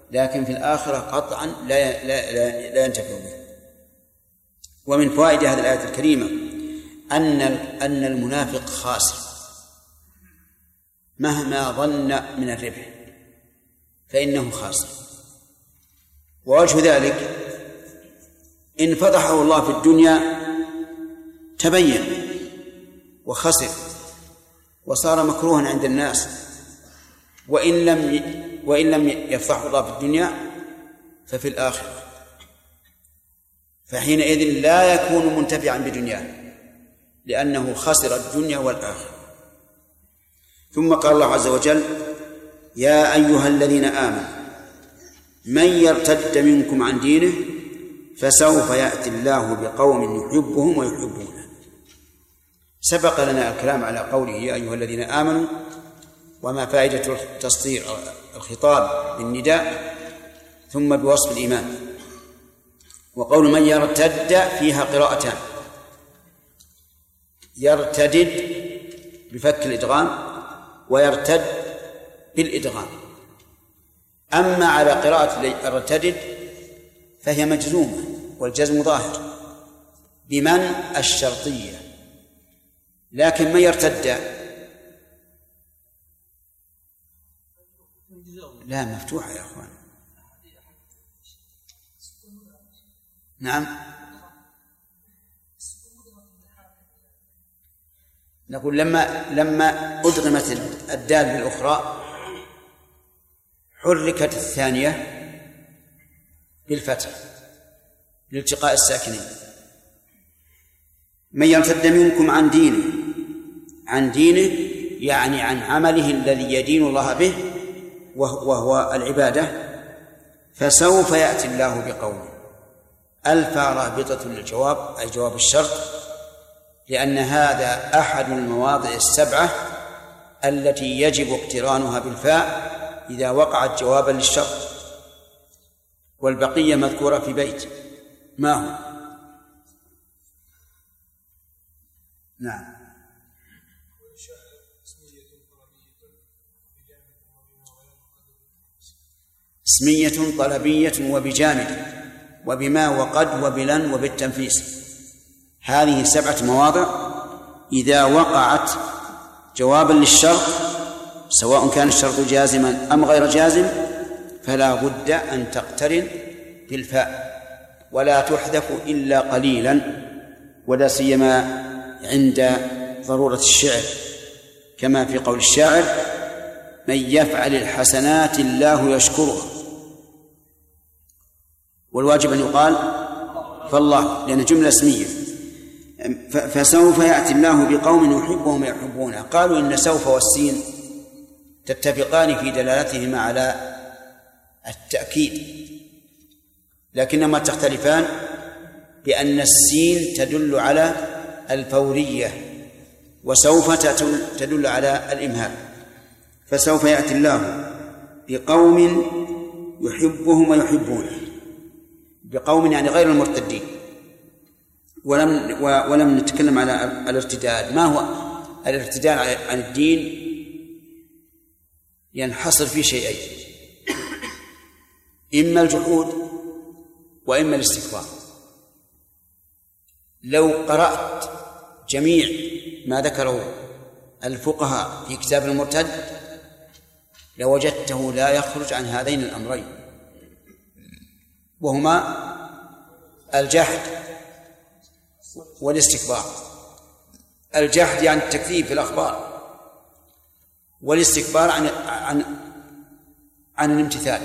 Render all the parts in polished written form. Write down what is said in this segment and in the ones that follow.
لكن في الآخرة قطعا لا ينتفع به. ومن فوائد هذه الآية الكريمة أن المنافق خاسر مهما ظن من الربح، فإنه خاسر. ووجه ذلك إن فضحه الله في الدنيا تبين وخسر وصار مكروها عند الناس، وإن لم يفضحه الله في الدنيا ففي الآخرة، فحينئذ لا يكون منتفعا بدنياه لأنه خسر الدنيا والآخرة. ثم قال الله عز وجل: يا أيها الذين آمنوا من يرتد منكم عن دينه فسوف يأتي الله بقوم يحبهم ويحبونه. سبق لنا الكلام على قوله يا أيها الذين آمنوا وما فائدة تصدير الخطاب بالنداء ثم بوصف الإيمان. وقول من يرتد فيها قراءتان: يرتدد بفك الإدغام ويرتد بالإدغام. أما على قراءة يرتدد فهي مجزومة والجزم ظاهر بمن الشرطية، لكن من يرتد لا مفتوحة يا أخوان. نعم، نقول لما أدغمت الدال بالأخرى حركت الثانية بالفتح لالتقاء الساكنين. من يرتد منكم عن دينه يعني عن عمله الذي يدين الله به وهو العبادة، فسوف يأتي الله بقوم. ألف رابطة للجواب أي جواب الشرط، لأن هذا أحد المواضع السبعة التي يجب اقترانها بالفاء إذا وقعت جوابا للشرط، والبقية مذكورة في بيت ما هو. نعم. اسمية طلبية وبجامد وبما وقد وبلن وبالتنفيس. هذه 7 مواضع إذا وقعت جوابا للشرط سواء كان الشرط جازما أم غير جازم فلا بد أن تقترن بالفاء ولا تحذف إلا قليلا، ولا سيما عند ضرورة الشعر، كما في قول الشاعر: من يفعل الحسنات الله يشكرها. والواجب أن يقال فالله، لأن جملة اسمية. فسوف يأتي الله بقوم يحبهم ويحبونه. قالوا إن سوف والسين تتفقان في دلالتهما على التأكيد، لكنما تختلفان بأن السين تدل على الفورية وسوف تدل على الإمهال. فسوف يأتي الله بقوم يحبهم ويحبونه، بقوم يعني غير المرتدين. ولم نتكلم على الارتداد. ما هو الارتداد عن الدين؟ ينحصر في شيئين: إما الجحود وإما الاستكبار. لو قرأت جميع ما ذكره الفقهاء في كتاب المرتد لوجدته لا يخرج عن هذين الأمرين، وهما الجحد والاستكبار. الجحد يعني التكذيب في الأخبار، والاستكبار عن الامتثال.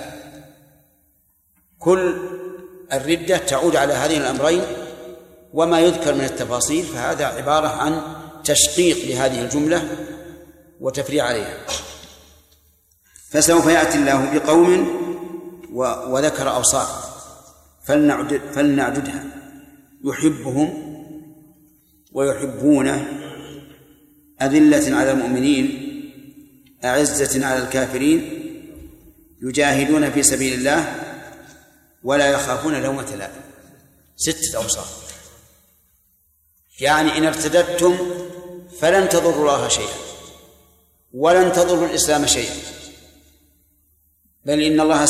كل الردة تعود على هذين الأمرين، وما يذكر من التفاصيل فهذا عبارة عن تشقيق لهذه الجملة وتفريع عليها. فسوف يأتي الله بقوم وذكر أوصاف فلنعددها: يحبهم ويحبونه، أذلة على المؤمنين أعزة على الكافرين، يجاهدون في سبيل الله ولا يخافون لومة لائم. 6 أوصاف. يعني إن ارتدتم فلن تضروا الله شيئا ولن تضروا الإسلام شيئا، بل إن الله